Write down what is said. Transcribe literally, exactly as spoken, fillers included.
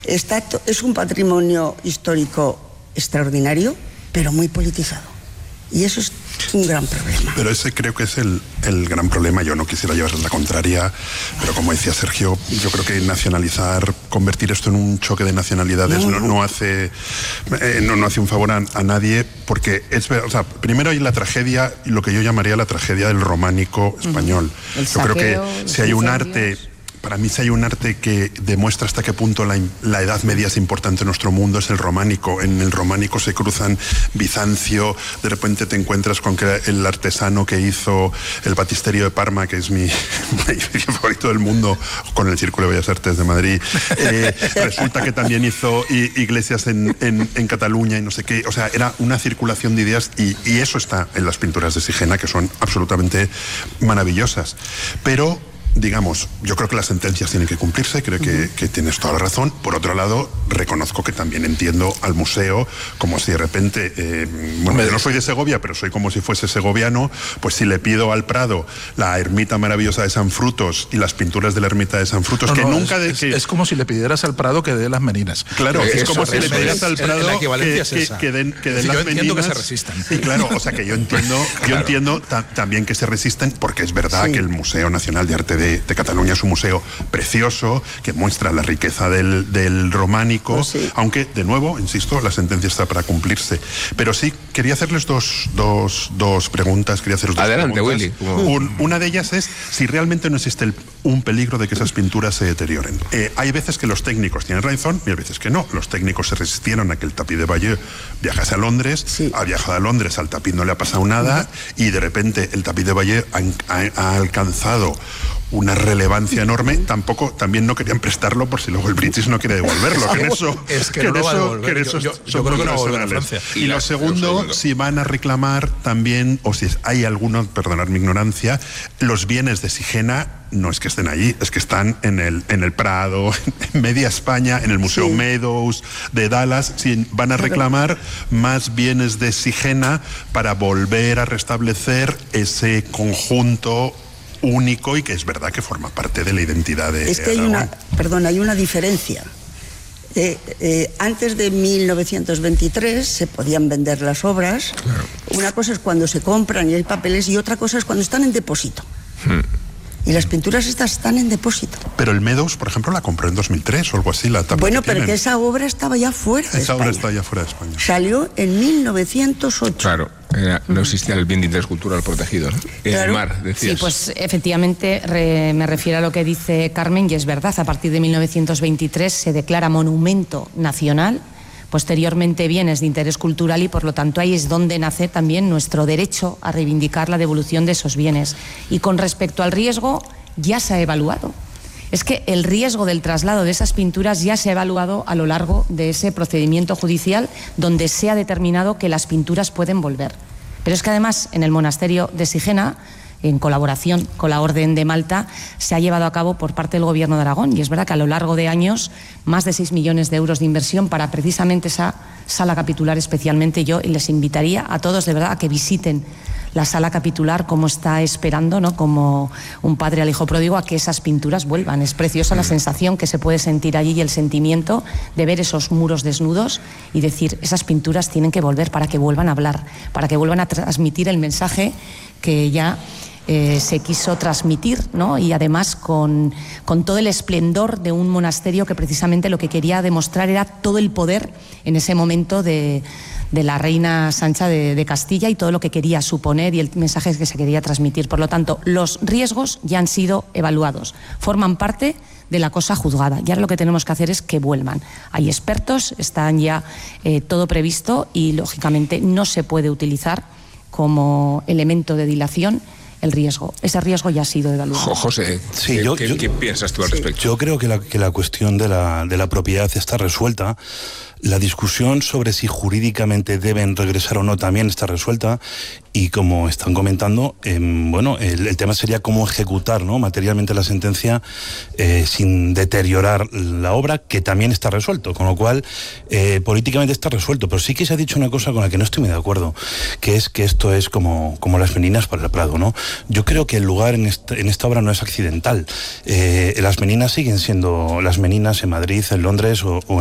Está, es un patrimonio histórico extraordinario, pero muy politizado. Y eso es un gran problema. Pero ese creo que es el, el gran problema. Yo no quisiera llevar la contraria, pero como decía Sergio, yo creo que nacionalizar, convertir esto en un choque de nacionalidades no, no, no, hace, eh, no, no hace un favor a, a nadie, porque es, o sea, primero hay la tragedia, lo que yo llamaría la tragedia del románico español. El yo saqueo, creo que si hay un arte... Para mí, si hay un arte que demuestra hasta qué punto la, la Edad Media es importante en nuestro mundo, es el románico. En el románico se cruzan Bizancio, de repente te encuentras con que el artesano que hizo el batisterio de Parma, que es mi, mi edificio favorito del mundo, con el Círculo de Bellas Artes de Madrid, eh, resulta que también hizo iglesias en, en, en Cataluña y no sé qué. O sea, era una circulación de ideas y, y eso está en las pinturas de Sigena, que son absolutamente maravillosas. Pero... digamos, yo creo que las sentencias tienen que cumplirse, creo que, que tienes toda la razón. Por otro lado, reconozco que también entiendo al museo como si de repente, eh, bueno, yo no soy de Segovia, pero soy como si fuese segoviano, pues si le pido al Prado la ermita maravillosa de San Frutos y las pinturas de la ermita de San Frutos, no, que no, nunca... Es, de, es, que... es como si le pidieras al Prado que dé las meninas. Claro, es, es como si le pidieras al Prado la equivalencia que, es esa. que, que den, que den sí, las yo entiendo meninas. Que se resistan. Sí, claro, o sea que yo entiendo, yo claro. entiendo ta también que se resisten, porque es verdad sí. que el Museo Nacional de Arte de, de Cataluña es un museo precioso que muestra la riqueza del, del románico, pues sí. aunque de nuevo, insisto, la sentencia está para cumplirse. Pero sí, quería hacerles dos, dos, dos preguntas. Quería haceros dos Adelante, preguntas. Willy. Un, una de ellas es si realmente no existe el, un peligro de que esas pinturas se deterioren. Eh, hay veces que los técnicos tienen razón y hay veces que no. Los técnicos se resistieron a que el tapiz de Bayeux viajase a Londres, sí. ha viajado a Londres, al tapiz no le ha pasado nada uh-huh. y de repente el tapiz de Bayeux ha, ha, ha alcanzado una relevancia enorme. Tampoco, también no querían prestarlo por si luego el British no quiere devolverlo. Que en eso, es que, que no en lo va a eso, devolver. que en eso yo, yo, son yo creo que no va a volver a Francia. Y, y lo segundo, lo si van a reclamar también, o si hay alguno, perdonad mi ignorancia, los bienes de Sigena no es que estén allí, es que están en el, en el Prado, en media España, en el Museo sí. Meadows de Dallas. Si van a reclamar más bienes de Sigena para volver a restablecer ese conjunto único y que es verdad que forma parte de la identidad de... Es que hay una, perdón, hay una diferencia. Eh, eh, antes de mil novecientos veintitrés se podían vender las obras. Claro. Una cosa es cuando se compran y hay papeles y otra cosa es cuando están en depósito. Hmm. Y las pinturas estas están en depósito. Pero el Meadows, por ejemplo, la compró en dos mil tres o algo así. La bueno, que pero tienen. que esa obra estaba ya fuera de esa España. obra está ya fuera de España. Salió en mil novecientos ocho. Claro, era, no existía el bien de interés cultural protegido, ¿no? Claro. El mar, decías. Sí, pues efectivamente re, me refiero a lo que dice Carmen y es verdad. A partir de mil novecientos veintitrés se declara monumento nacional, posteriormente bienes de interés cultural y por lo tanto ahí es donde nace también nuestro derecho a reivindicar la devolución de esos bienes. Y con respecto al riesgo, ya se ha evaluado. Es que el riesgo del traslado de esas pinturas ya se ha evaluado a lo largo de ese procedimiento judicial donde se ha determinado que las pinturas pueden volver. Pero es que además en el monasterio de Sigena, en colaboración con la Orden de Malta, se ha llevado a cabo por parte del Gobierno de Aragón y es verdad que a lo largo de años más de seis millones de euros de inversión para precisamente esa sala capitular especialmente. Yo les invitaría a todos de verdad a que visiten la sala capitular, como está esperando, ¿no? Como un padre al hijo pródigo, a que esas pinturas vuelvan. Es preciosa la sensación que se puede sentir allí y el sentimiento de ver esos muros desnudos y decir, esas pinturas tienen que volver para que vuelvan a hablar, para que vuelvan a transmitir el mensaje que ya eh, se quiso transmitir, ¿no? Y además con, con todo el esplendor de un monasterio que precisamente lo que quería demostrar era todo el poder en ese momento de... de la reina Sancha de, de Castilla y todo lo que quería suponer y el mensaje que se quería transmitir. Por lo tanto, los riesgos ya han sido evaluados, forman parte de la cosa juzgada y ahora lo que tenemos que hacer es que vuelvan. Hay expertos, están ya eh, todo previsto y lógicamente no se puede utilizar como elemento de dilación el riesgo. Ese riesgo ya ha sido evaluado. José, sí, ¿qué, yo, ¿qué, yo, ¿qué piensas tú al respecto? Yo creo que la, que la cuestión de la, de la propiedad está resuelta. La discusión sobre si jurídicamente deben regresar o no también está resuelta y como están comentando, eh, bueno, el, el tema sería cómo ejecutar, ¿no?, materialmente la sentencia eh, sin deteriorar la obra, que también está resuelto, con lo cual eh, políticamente está resuelto. Pero sí que se ha dicho una cosa con la que no estoy muy de acuerdo, que es que esto es como, como las Meninas para el Prado, ¿no? Yo creo que el lugar en, este, en esta obra no es accidental. Eh, las Meninas siguen siendo las Meninas en Madrid, en Londres o, o